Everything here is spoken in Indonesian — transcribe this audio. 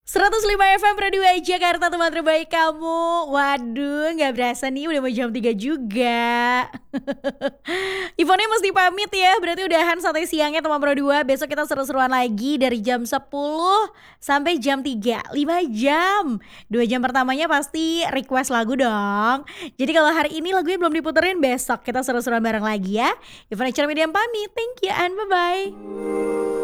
105 FM Radio Jakarta, teman terbaik kamu. Waduh, nggak berasa nih udah mau jam 3 juga. Ifonnya mesti pamit ya, berarti udahan santai siangnya teman Pro 2. Besok kita seru-seruan lagi dari jam 10 sampai jam 3, 5 jam. 2 jam pertamanya pasti request lagu dong. Jadi kalau hari ini lagunya belum diputerin, besok kita seru-seruan bareng lagi ya. Ivona Cermedia pamit, thank you and bye-bye.